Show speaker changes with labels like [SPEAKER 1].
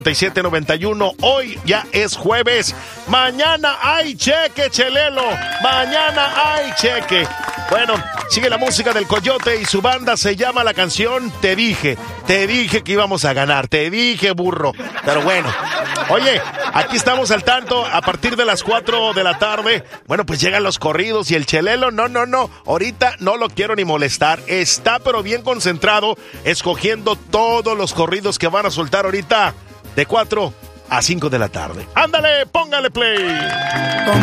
[SPEAKER 1] 9791. Hoy ya es jueves. Mañana hay cheque, Chelelo. Mañana hay cheque. Bueno, sigue la música del Coyote y su banda. Se llama la canción Te dije que íbamos a ganar. Te dije, burro. Pero bueno, oye, aquí estamos al tanto. A partir de las 4 de la tarde, bueno, pues llegan los corridos y el Chelelo, no. Ahorita no lo quiero ni molestar. Está pero bien concentrado, escogiendo todos los corridos que van a soltar ahorita de 4 a 5 de la tarde. ¡Ándale, póngale play!